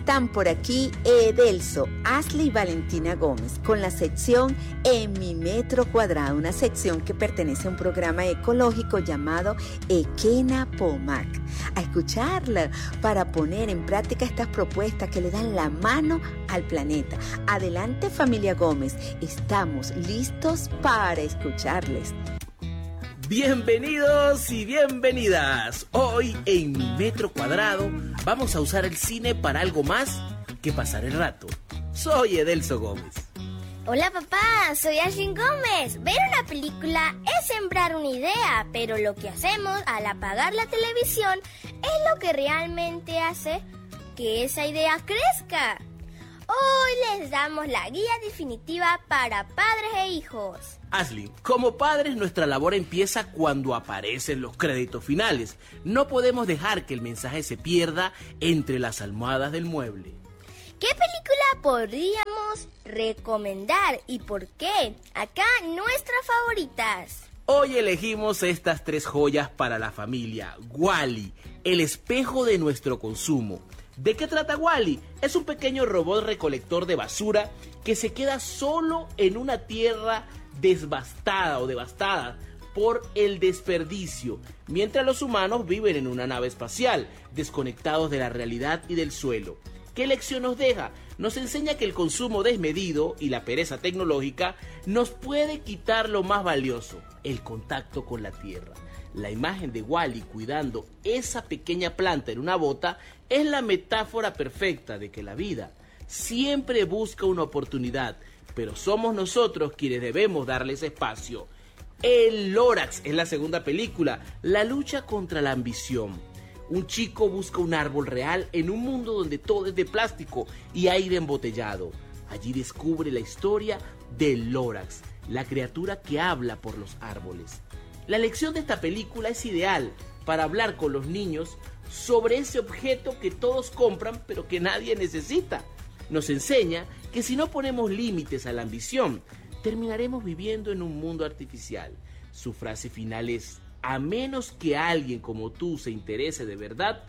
están por aquí Edelso, Ashley y Valentina Gómez con la sección En mi metro cuadrado, una sección que pertenece a un programa ecológico llamado Ekena Pomac. A escucharla para poner en práctica estas propuestas que le dan la mano al planeta. Adelante, familia Gómez, estamos listos para escucharles. Bienvenidos y bienvenidas. Hoy en Mi Metro Cuadrado vamos a usar el cine para algo más que pasar el rato. Soy Edelso Gómez. Hola papá, soy Ashley Gómez. Ver una película es sembrar una idea, pero lo que hacemos al apagar la televisión es lo que realmente hace que esa idea crezca. Hoy les damos la guía definitiva para padres e hijos. Ashley, como padres nuestra labor empieza cuando aparecen los créditos finales. No podemos dejar que el mensaje se pierda entre las almohadas del mueble. ¿Qué película podríamos recomendar y por qué? Acá nuestras favoritas. Hoy elegimos estas 3 joyas para la familia. WALL-E, el espejo de nuestro consumo. ¿De qué trata WALL-E? Es un pequeño robot recolector de basura que se queda solo en una tierra devastada por el desperdicio, mientras los humanos viven en una nave espacial, desconectados de la realidad y del suelo. ¿Qué lección nos deja? Nos enseña que el consumo desmedido y la pereza tecnológica nos puede quitar lo más valioso, el contacto con la tierra. La imagen de WALL-E cuidando esa pequeña planta en una bota es la metáfora perfecta de que la vida siempre busca una oportunidad, pero somos nosotros quienes debemos darles espacio. El Lorax es la segunda película, la lucha contra la ambición. Un chico busca un árbol real en un mundo donde todo es de plástico y aire embotellado. Allí descubre la historia del Lorax, la criatura que habla por los árboles. La lección de esta película es ideal para hablar con los niños sobre ese objeto que todos compran pero que nadie necesita. Nos enseña que si no ponemos límites a la ambición, terminaremos viviendo en un mundo artificial. Su frase final es: a menos que alguien como tú se interese de verdad,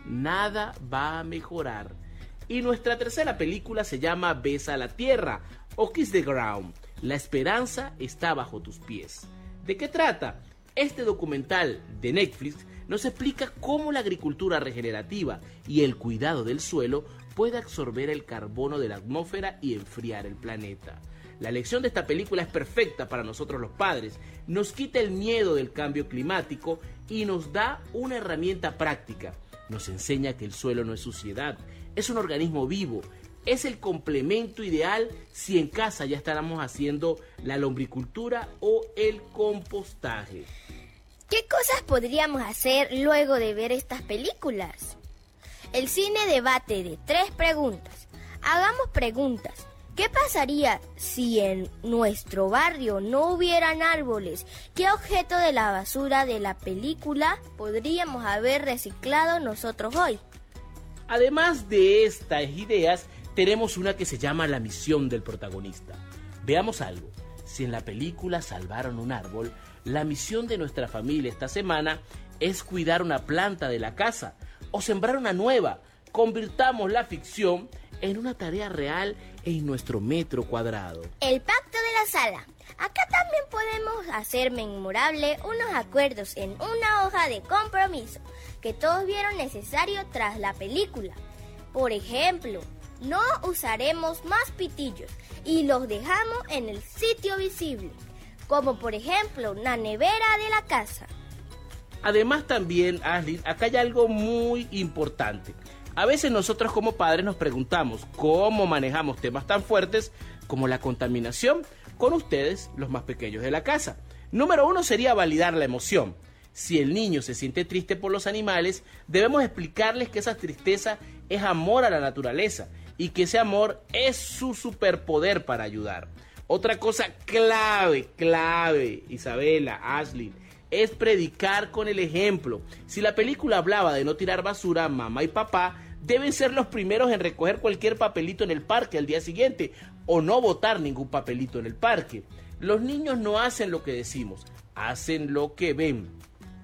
nada va a mejorar. Y nuestra tercera película se llama Besa la Tierra o Kiss the Ground. La esperanza está bajo tus pies. ¿De qué trata? Este documental de Netflix nos explica cómo la agricultura regenerativa y el cuidado del suelo puede absorber el carbono de la atmósfera y enfriar el planeta. La lección de esta película es perfecta para nosotros los padres, nos quita el miedo del cambio climático y nos da una herramienta práctica. Nos enseña que el suelo no es suciedad, es un organismo vivo, es el complemento ideal si en casa ya estábamos haciendo la lombricultura o el compostaje. ¿Qué cosas podríamos hacer luego de ver estas películas? El cine debate de 3 preguntas. Hagamos preguntas. ¿Qué pasaría si en nuestro barrio no hubieran árboles? ¿Qué objeto de la basura de la película podríamos haber reciclado nosotros hoy? Además de estas ideas, tenemos una que se llama la misión del protagonista. Veamos algo. Si en la película salvaron un árbol, la misión de nuestra familia esta semana es cuidar una planta de la casa o sembrar una nueva. Convirtamos la ficción en una tarea real en nuestro metro cuadrado. El pacto de la sala. Acá también podemos hacer memorable unos acuerdos en una hoja de compromiso que todos vieron necesario tras la película. Por ejemplo, no usaremos más pitillos y los dejamos en el sitio visible, como por ejemplo la nevera de la casa. Además también, Ashley, acá hay algo muy importante. A veces nosotros como padres nos preguntamos cómo manejamos temas tan fuertes como la contaminación con ustedes, los más pequeños de la casa. Número 1 sería validar la emoción. Si el niño se siente triste por los animales, debemos explicarles que esa tristeza es amor a la naturaleza y que ese amor es su superpoder para ayudar. Otra cosa clave, Isabela, Ashley, es predicar con el ejemplo. Si la película hablaba de no tirar basura, mamá y papá deben ser los primeros en recoger cualquier papelito en el parque al día siguiente o no botar ningún papelito en el parque. Los niños no hacen lo que decimos, hacen lo que ven.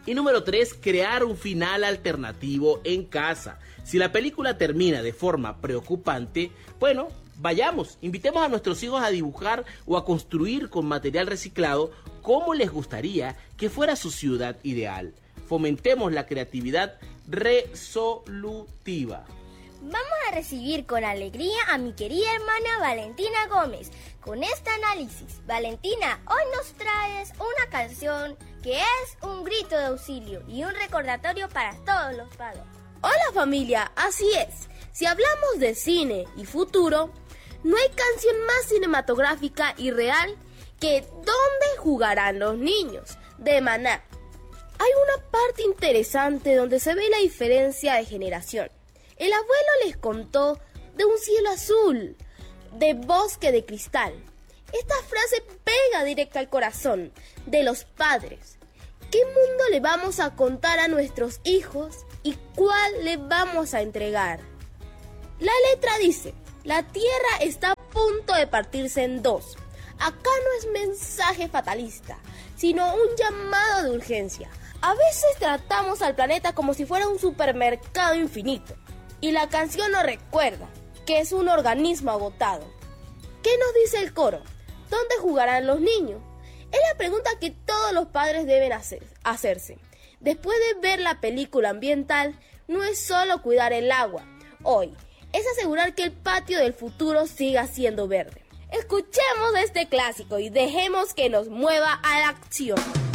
Y número 3, crear un final alternativo en casa. Si la película termina de forma preocupante, bueno, vayamos, invitemos a nuestros hijos a dibujar o a construir con material reciclado cómo les gustaría que fuera su ciudad ideal. Fomentemos la creatividad resolutiva. Vamos a recibir con alegría a mi querida hermana Valentina Gómez con este análisis. Valentina, hoy nos traes una canción que es un grito de auxilio y un recordatorio para todos los padres. Hola familia, así es. Si hablamos de cine y futuro, no hay canción más cinematográfica y real que ¿Dónde jugarán los niños?, de Maná. Hay una parte interesante donde se ve la diferencia de generación. El abuelo les contó de un cielo azul, de bosque de cristal. Esta frase pega directo al corazón de los padres. ¿Qué mundo le vamos a contar a nuestros hijos y cuál le vamos a entregar? La letra dice: la tierra está a punto de partirse en dos. Acá no es mensaje fatalista, sino un llamado de urgencia. A veces tratamos al planeta como si fuera un supermercado infinito. Y la canción nos recuerda que es un organismo agotado. ¿Qué nos dice el coro? ¿Dónde jugarán los niños? Es la pregunta que todos los padres deben hacerse. Después de ver la película ambiental, no es solo cuidar el agua. Hoy es asegurar que el patio del futuro siga siendo verde. Escuchemos este clásico y dejemos que nos mueva a la acción.